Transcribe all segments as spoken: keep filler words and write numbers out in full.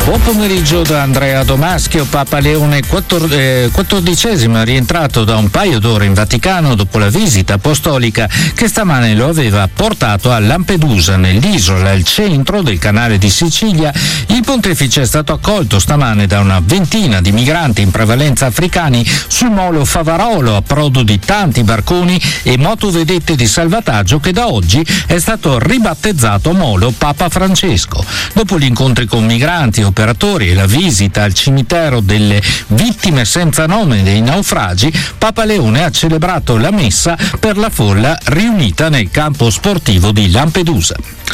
Buon pomeriggio da Andrea Domaschio. Papa Leone quattordicesimo è rientrato da un paio d'ore in Vaticano dopo la visita apostolica che stamane lo aveva portato a Lampedusa, nell'isola al centro del canale di Sicilia. Il pontefice è stato accolto stamane da una ventina di migranti, in prevalenza africani, sul molo Favarolo, a prodo di tanti barconi e motovedette di salvataggio che da oggi è stato ribattezzato Molo Papa Francesco. Dopo gli incontri con migranti, operatori e la visita al cimitero delle vittime senza nome dei naufragi, Papa Leone ha celebrato la messa per la folla riunita nel campo sportivo di Lampedusa.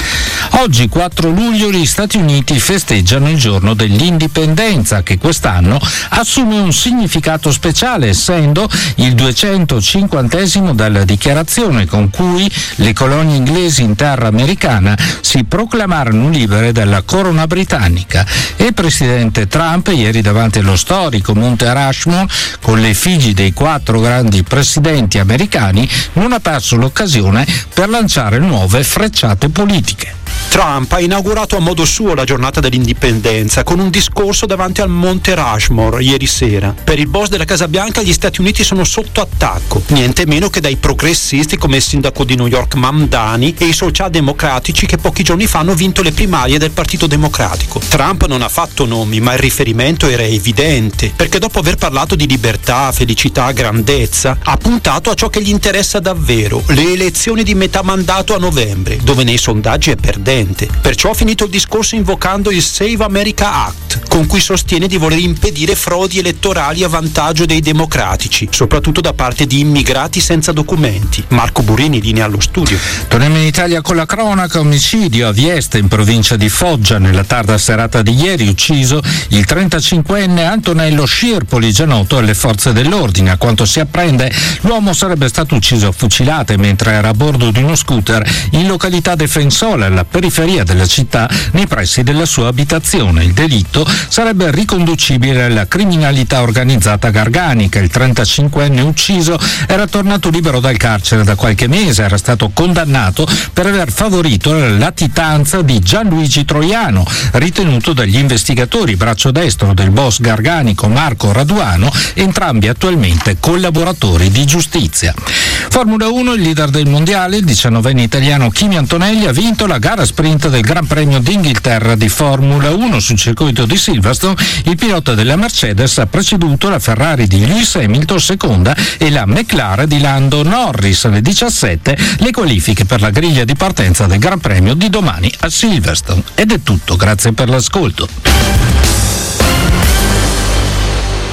Oggi, quattro luglio, gli Stati Uniti festeggiano il giorno dell'indipendenza, che quest'anno assume un significato speciale, essendo il duecentocinquantesimo dalla dichiarazione con cui le colonie inglesi in terra americana si proclamarono libere dalla corona britannica. E il presidente Trump, ieri davanti allo storico Monte Rushmore con le effigi dei quattro grandi presidenti americani, non ha perso l'occasione per lanciare nuove frecciate politiche. Trump ha inaugurato a modo suo la giornata dell'indipendenza con un discorso davanti al Monte Rushmore ieri sera. Per il boss della Casa Bianca gli Stati Uniti sono sotto attacco, niente meno che dai progressisti come il sindaco di New York Mamdani e i socialdemocratici che pochi giorni fa hanno vinto le primarie del Partito Democratico. Trump non ha fatto nomi, ma il riferimento era evidente, perché dopo aver parlato di libertà, felicità, grandezza, ha puntato a ciò che gli interessa davvero, le elezioni di metà mandato a novembre, dove nei sondaggi è perdente. Perciò ha finito il discorso invocando il Save America Act, con cui sostiene di voler impedire frodi elettorali a vantaggio dei democratici, soprattutto da parte di immigrati senza documenti. Marco Burini, linea allo studio. Torniamo in Italia con la cronaca. Omicidio a Vieste, in provincia di Foggia. Nella tarda serata di ieri ucciso il trentacinquenne Antonello Scirpoli, già noto alle forze dell'ordine. A quanto si apprende, l'uomo sarebbe stato ucciso a fucilate mentre era a bordo di uno scooter in località Defensole, alla periferia della città, nei pressi della sua abitazione. Il delitto sarebbe riconducibile alla criminalità organizzata garganica. Il trentacinquenne ucciso era tornato libero dal carcere da qualche mese, era stato condannato per aver favorito la latitanza di Gianluigi Troiano, ritenuto dagli investigatori braccio destro del boss garganico Marco Raduano, entrambi attualmente collaboratori di giustizia. Formula uno, il leader del mondiale, il diciannovenne italiano Kimi Antonelli, ha vinto la gara sprint del Gran Premio d'Inghilterra di Formula uno sul circuito di Silverstone. Il pilota della Mercedes ha preceduto la Ferrari di Lewis Hamilton, seconda, e la McLaren di Lando Norris. Alle diciassette le qualifiche per la griglia di partenza del Gran Premio di domani a Silverstone. Ed è tutto, grazie per l'ascolto.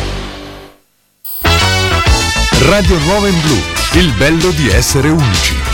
Radio Nuova in Blu, il bello di essere unici.